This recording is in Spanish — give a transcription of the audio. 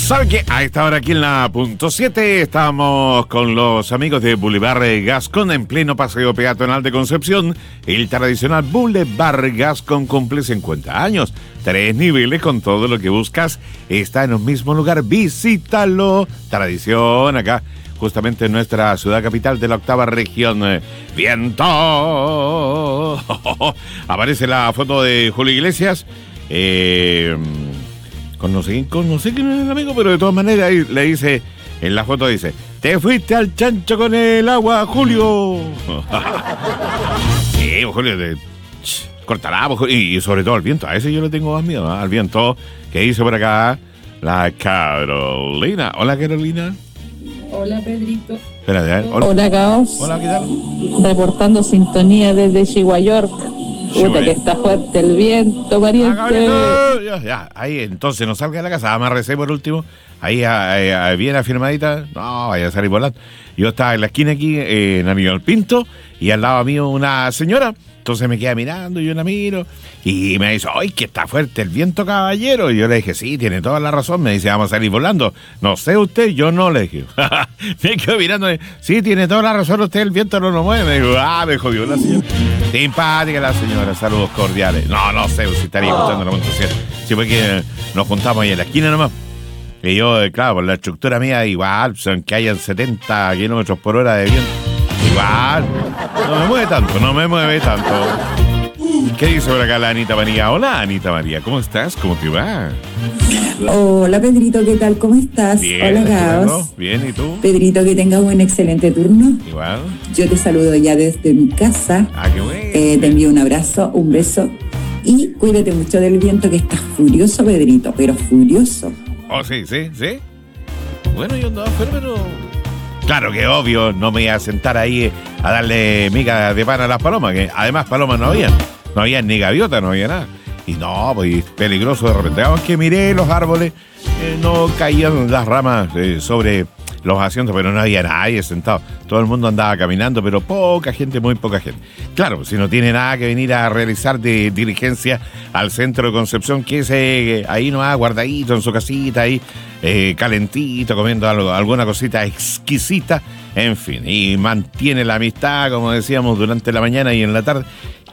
¿Sabe qué? A esta hora aquí en la punto 7 estamos con los amigos de Boulevard Gascón en pleno paseo peatonal de Concepción. El tradicional Boulevard Gascón cumple 50 años. 3 niveles con todo lo que buscas. Está en un mismo lugar. Visítalo. Tradición acá, justamente en nuestra ciudad capital de la 8ª región. ¡Viento! Aparece la foto de Julio Iglesias. No sé quién es el amigo, pero de todas maneras ahí le dice, en la foto dice, te fuiste al chancho con el agua, Julio. Sí, Julio, cortará, y sobre todo al viento, a ese yo le tengo más miedo, al viento, que dice por acá la Carolina. Hola, Carolina. Hola, Pedrito. Espérate, hola, Caos. Hola, ¿qué tal? Reportando sintonía desde Chihuahua, York. Puta que está fuerte el viento, pariente. Ya, ahí entonces no salga de la casa, amárrese por último. Ahí bien afirmadita. No, vaya a salir volando. Yo estaba en la esquina aquí, en Aníbal Pinto, y al lado mío una señora. Entonces me queda mirando, yo la miro, y me dice, ¡ay, que está fuerte el viento, caballero! Y yo le dije, sí, tiene toda la razón. Me dice, vamos a salir volando. No sé usted, yo no, le dije. Me quedo mirando, sí, tiene toda la razón usted, el viento no nos mueve. Me dijo, me jodió la señora. Simpática la señora, saludos cordiales. No sé si estaría escuchando la puntuación. Sí, porque nos juntamos ahí en la esquina nomás. Y yo, claro, por la estructura mía, igual, son que hayan 70 kilómetros por hora de viento. Igual, no me mueve tanto. ¿Qué dice por acá la Anita María? Hola, Anita María, ¿cómo estás? ¿Cómo te va? Hola, Pedrito, ¿qué tal? ¿Cómo estás? Bien, hola, Gaos. Bien, ¿y tú? Pedrito, que tengas un excelente turno. Igual. Yo te saludo ya desde mi casa. Qué bueno. Te envío un abrazo, un beso. Y cuídate mucho del viento, que estás furioso, Pedrito, pero furioso. Oh, sí. Bueno, yo andaba afuera, pero... Claro que obvio, no me iba a sentar ahí a darle miga de pan a las palomas, que además palomas no había ni gaviota, no había nada. Y no, pues peligroso de repente. Aunque miré los árboles, no caían las ramas sobre los asientos, pero no había nadie sentado. Todo el mundo andaba caminando, pero poca gente, muy poca gente. Claro, si no tiene nada que venir a realizar de diligencia al centro de Concepción, que es ahí nomás guardadito en su casita, ahí calentito, comiendo alguna cosita exquisita, en fin, y mantiene la amistad, como decíamos, durante la mañana y en la tarde,